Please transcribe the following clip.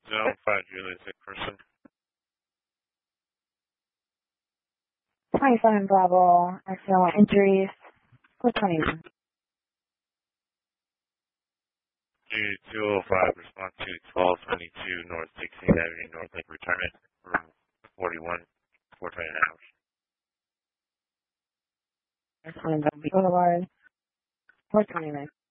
Zone 5 Juliet, sick person. 27 Bravo, accidental injuries, 421. Juliet 205, response to 1222 North 16th Avenue, North Lake Retirement, room 41, 429 hours. Excellent, Boulevard, 429.